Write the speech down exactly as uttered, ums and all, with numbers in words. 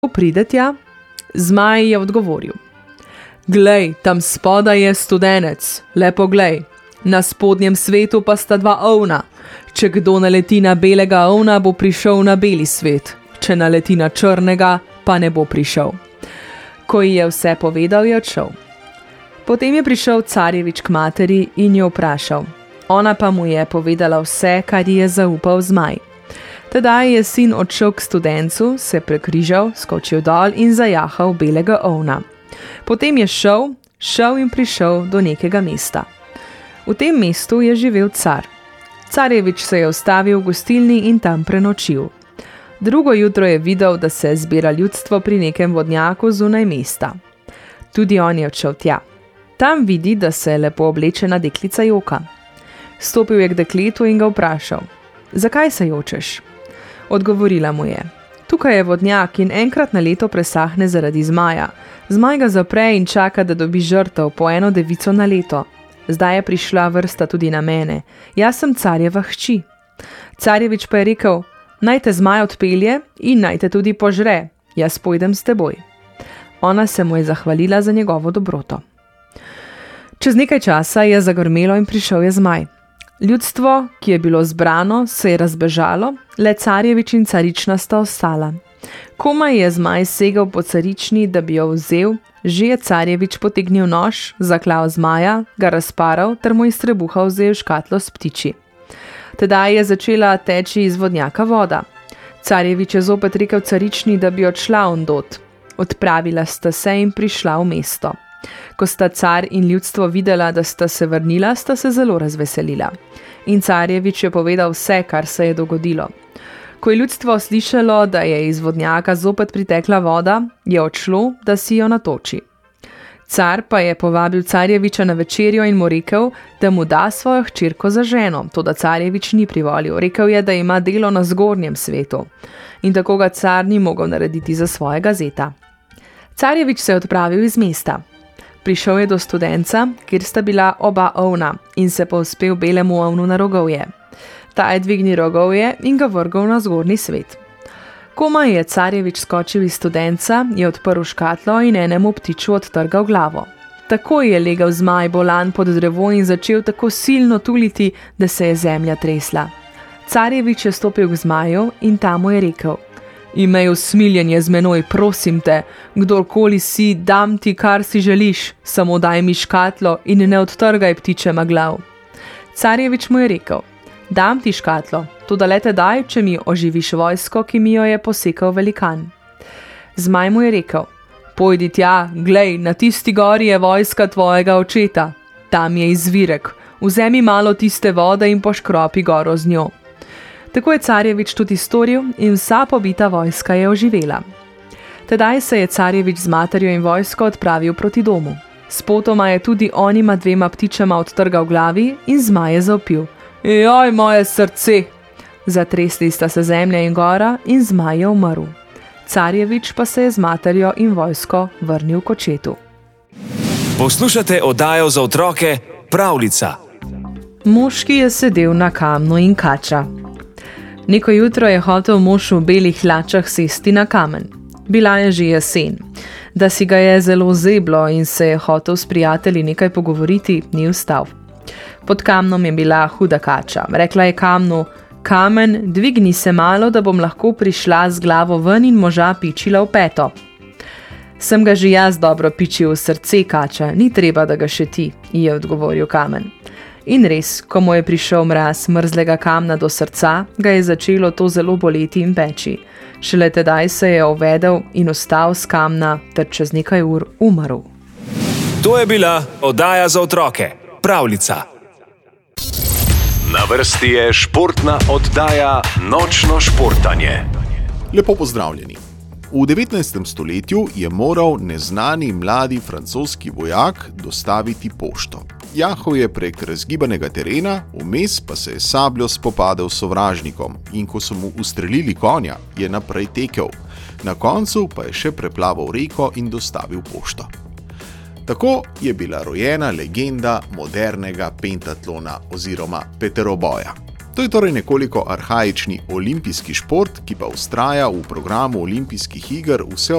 pride tja? Zmaj je odgovoril. Glej, tam spodaj je studenec, lepo glej. Na spodnjem svetu pa sta dva ovna. Če kdo naleti na belega ovna, bo prišel na beli svet. Če naleti na črnega, pa ne bo prišel. Ko ji je vse povedal, je odšel. Potem je prišel carjevič k materi in jo vprašal. Ona pa mu je povedala vse, kar ji je zaupal zmaj. Tedaj je sin odšel k studencu, se prekrižal, skočil dol in zajahal belega ovna. Potem je šel, šel in prišel do nekega mesta. V tem mestu je živel car. Carjevič se je ustavil v gostilni in tam prenočil. Drugo jutro je videl, da se zbira ljudstvo pri nekem vodnjaku zunaj mesta. Tudi on je odšel tja. Tam vidi, da se lepo oblečena deklica joka. Stopil je k dekletu in ga vprašal. Zakaj se jočeš? Odgovorila mu je. Tukaj je vodnjak in enkrat na leto presahne zaradi zmaja. Zmaj ga zapre in čaka, da dobi žrtev po eno devico na leto. Zdaj je prišla vrsta tudi na mene. Jaz sem carjeva hči. Carjevič pa je rekel, naj te zmaj odpelje in naj te tudi požre. Jaz pojdem s teboj. Ona se mu je zahvalila za njegovo dobroto. Čez nekaj časa je zagrmelo in prišel je zmaj. Ljudstvo, ki je bilo zbrano, se je razbežalo, le carjevič in carična sta ostala. Komaj je zmaj segel po carični, da bi jo vzel, že je carjevič potegnil nož, zaklal zmaja, ga razparal ter mu iz trebuha vzel škatlo s ptiči. Tedaj je začela teči iz vodnjaka voda. Carjevič je zopet rekel carični, da bi odšla ondot. Odpravila sta se in prišla v mesto. Ko sta car in ljudstvo videla, da sta se vrnila, sta se zelo razveselila. In carjevič je povedal vse, kar se je dogodilo. Ko je ljudstvo slišalo, da je iz vodnjaka zopet pritekla voda, je odšlo, da si jo natoči. Car pa je povabil carjeviča na večerjo in mu rekel, da mu da svojo hčerko za ženo, toda carjevič ni privolil. Rekel je, da ima delo na zgornjem svetu. In tako ga car ni mogel narediti za svojega zeta. Carjevič se je odpravil iz mesta. Prišel je do studenca, kjer sta bila oba ovna in se povzpel belemu ovnu na rogovje. Ta je dvignil rogovje in ga vrgal na zgornji svet. Komaj je carjevič skočil iz studenca, je odprl škatlo in enemu ptiču odtrgal glavo. Takoj je legel zmaj bolan pod drevo in začel tako silno tuliti, da se je zemlja tresla. Carjevič je stopil k zmaju in ta mu je rekel: Imej usmiljenje z menoj, prosim te, kdorkoli si, dam ti, kar si želiš, samo daj mi škatlo in ne odtrgaj ptičema glav. Carjevič mu je rekel: Dam ti škatlo, toda le te daj, če mi oživiš vojsko, ki mi jo je posekal velikan. Zmaj mu je rekel: Pojdi tja, glej, na tisti gori je vojska tvojega očeta. Tam je izvirek, vzemi malo tiste vode in poškropi goro z njo. Tako je carjevič tudi storil in vsa pobita vojska je oživela. Tedaj se je carjevič z materjo in vojsko odpravil proti domu. Spotoma je tudi onima dvema ptičema odtrgal glavi in zmaj je zavpil: Joj, moje srce! Zatresli sta se zemlja in gora in zmaj je umrl. Carjevič pa se je z materjo in vojsko vrnil k očetu. Poslušate oddajo za otroke Pravljica. Moški je sedel na kamnu in kača. Neko jutro je hotel mož v belih hlačah sesti na kamen. Bila je že jesen. Da si ga je zelo zeblo in se je hotel s prijatelji nekaj pogovoriti, ni vstal. Pod kamnom je bila huda kača. Rekla je kamnu: Kamen, dvigni se malo, da bom lahko prišla z glavo ven in moža pičila v peto. Sem ga že jaz dobro pičil v srce, kača, ni treba, da ga še ti, je odgovoril kamen. In res, ko mu je prišel mraz mrzlega kamna do srca, ga je začelo to zelo boleti in peči. Šele tedaj se je uvedel in vstal s kamna ter čez nekaj ur umrl. To je bila oddaja za otroke Pravljica. Na vrsti je športna oddaja Nočno športanje. Lepo pozdravljeni. V devetnajstem stoletju je moral neznani mladi francoski vojak dostaviti pošto. Jahal je prek razgibanega terena, vmes pa se je sabljo spopadel s sovražnikom in ko so mu ustrelili konja, je naprej tekel. Na koncu pa je še preplaval reko in dostavil pošto. Tako je bila rojena legenda modernega pentatlona oziroma peteroboja. To je torej nekoliko arhaični olimpijski šport, ki pa vztraja v programu olimpijskih iger vse